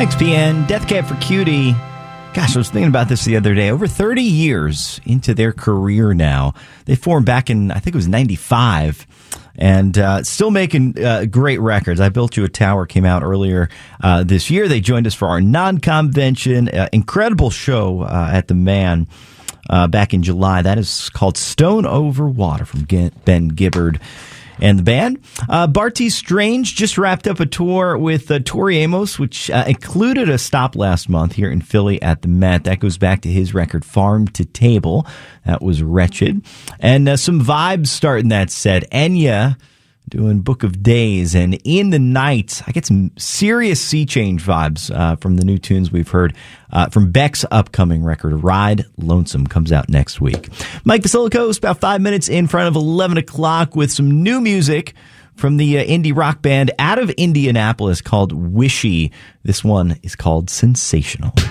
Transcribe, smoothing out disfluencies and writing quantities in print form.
XPN, Death Cab for Cutie. Gosh, I was thinking about this the other day. Over 30 years into their career now. They formed back in, I think it was 95, and still making great records. I Built You a Tower came out earlier this year. They joined us for our non-convention. Incredible show at the Man back in July. That is called Stone Over Water from Ben Gibbard and the band. Bartees Strange just wrapped up a tour with Tori Amos, which included a stop last month here in Philly at the Met. That goes back to his record Farm to Table. That was Wretched. And some vibes starting that set. Enya doing Book of Days, and In the Night. I get some serious Sea Change vibes from the new tunes we've heard from Beck's upcoming record, Ride Lonesome, comes out next week. Mike Basilico, about 5 minutes in front of 11 o'clock with some new music from the indie rock band out of Indianapolis called Wishy. This one is called Sensational.